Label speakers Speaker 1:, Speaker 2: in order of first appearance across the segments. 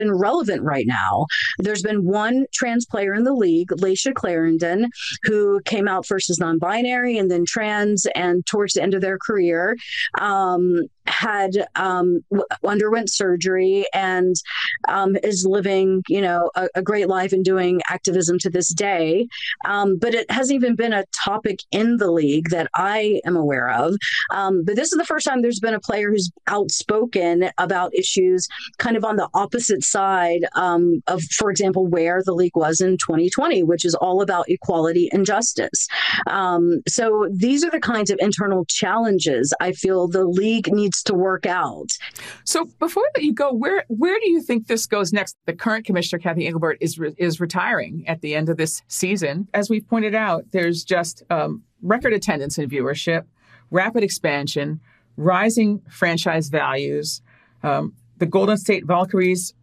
Speaker 1: relevant right now. There's been one trans player in the league, Laisha Clarendon, who came out first as non-binary and then trans, and towards the end of their career, had underwent surgery and is living, a great life and doing activism to this day. But it hasn't even been a topic in the league that I am aware of. But this is the first time there's been a player who's outspoken about issues kind of on the opposite side of, for example, where the league was in 2020, which is all about equality and justice. So these are the kinds of internal challenges I feel the league needs to work out.
Speaker 2: So before that you go, where do you think this goes next? The current commissioner, Cathy Engelbert, is retiring at the end of this season. As we've pointed out, there's just record attendance and viewership, rapid expansion, rising franchise values, the Golden State Valkyries,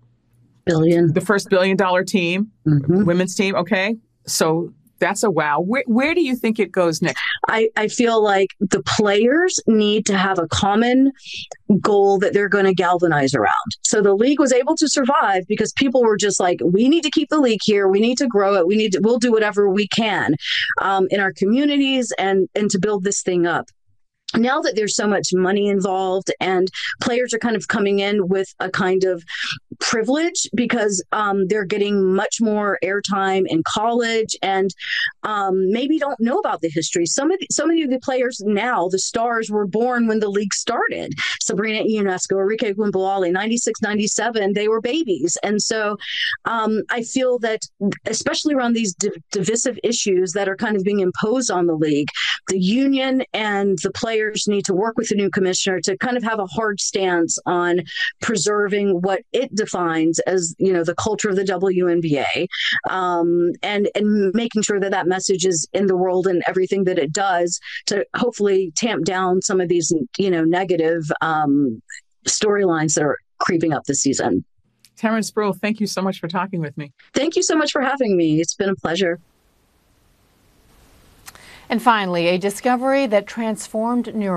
Speaker 2: the first $1 billion team, women's team. Okay. So that's a wow. Where do you think it goes next?
Speaker 1: I feel like the players need to have a common goal that they're going to galvanize around. So the league was able to survive because people were just like, we need to keep the league here. We need to grow it. We'll do whatever we can in our communities and to build this thing up. Now that there's so much money involved and players are kind of coming in with a kind of privilege because they're getting much more airtime in college and maybe don't know about the history. So many of the players now, the stars, were born when the league started. Sabrina Ionescu, Enrique Guimbuali, 96, 97, they were babies. And so I feel that especially around these divisive issues that are kind of being imposed on the league, the union and the players need to work with the new commissioner to kind of have a hard stance on preserving what it defines as, the culture of the WNBA, and making sure that message is in the world and everything that it does to hopefully tamp down some of these, negative storylines that are creeping up this season.
Speaker 2: Tamara Spruill, thank you so much for talking with me.
Speaker 1: Thank you so much for having me. It's been a pleasure.
Speaker 3: And finally, a discovery that transformed neuroscience.